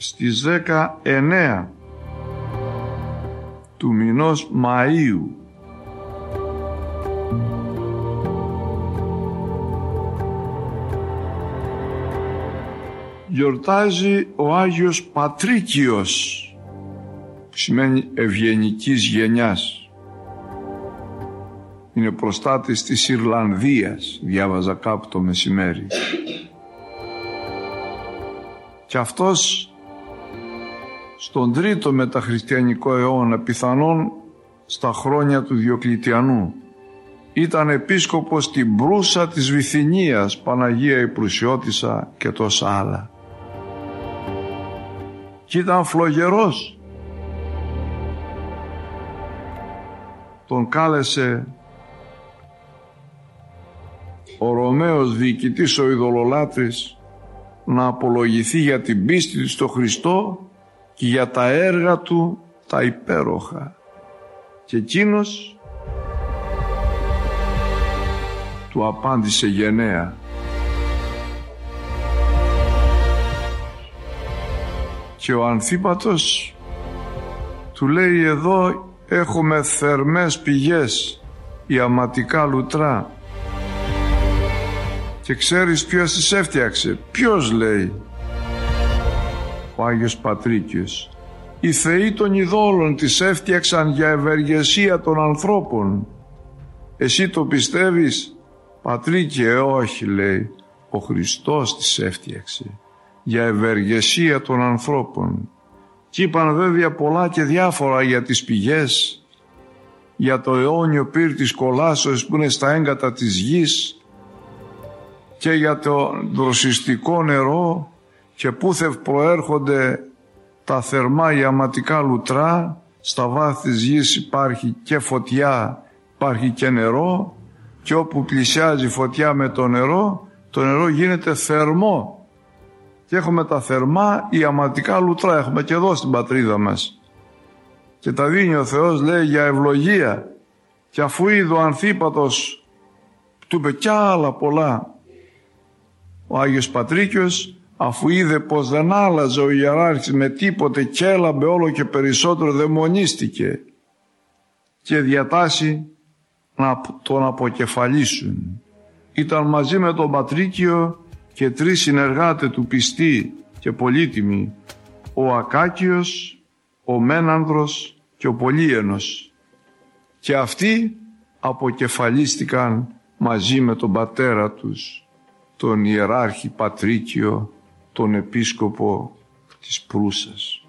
στις 19 του μηνός Μαΐου γιορτάζει ο Άγιος Πατρίκιος, που σημαίνει ευγενικής γενιάς. Είναι προστάτης της Ιρλανδίας, διάβαζα κάπου το μεσημέρι. Και αυτός στον τρίτο μεταχριστιανικό αιώνα, πιθανόν στα χρόνια του Διοκλητιανού, ήταν επίσκοπος στην Προύσα της Βυθινίας, Παναγία η Προυσιώτισσα και τόσα άλλα. Και ήταν φλογερός. Τον κάλεσε ο Ρωμαίος διοικητής, ο ειδωλολάτρης, να απολογηθεί για την πίστη του στο Χριστό και για τα έργα του τα υπέροχα. Και εκείνος του απάντησε γενναία. Και ο Ανθίπατος του λέει: εδώ έχουμε θερμές πηγές, ιαματικά λουτρά. Και ξέρεις ποιος τις έφτιαξε? Ποιος? Λέει. Ο Άγιος Πατρίκιος. Οι θεοί των ειδόλων τις έφτιαξαν για ευεργεσία των ανθρώπων. Εσύ το πιστεύεις? Πατρίκε, όχι, λέει. Ο Χριστός τις έφτιαξε για ευεργεσία των ανθρώπων. Και είπαν βέβαια πολλά και διάφορα για τις πηγές, για το αιώνιο πύρ της κολάσεως που είναι στα έγκατα της γης, και για το δροσιστικό νερό, και πούθευ προέρχονται τα θερμά ιαματικά λουτρά. Στα βάθη της γης υπάρχει και φωτιά, υπάρχει και νερό, και όπου πλησιάζει φωτιά με το νερό γίνεται θερμό. Και έχουμε τα θερμά ιαματικά λουτρά, έχουμε και εδώ στην πατρίδα μας. Και τα δίνει ο Θεός, λέει, για ευλογία. Και αφού είδε ο Ανθίπατος, του είπε κι άλλα πολλά, ο Άγιος Πατρίκιος, αφού είδε πως δεν άλλαζε ο ιεράρχης με τίποτε και έλαμπε όλο και περισσότερο, δαιμονίστηκε και διατάσσει να τον αποκεφαλίσουν. Ήταν μαζί με τον Πατρίκιο και 3 συνεργάτες του πιστοί και πολύτιμοι, ο Ακάκιος, ο Μένανδρος και ο Πολύενος. Και αυτοί αποκεφαλίστηκαν μαζί με τον πατέρα τους, τον ιεράρχη Πατρίκιο, τον επίσκοπο της Προύσας.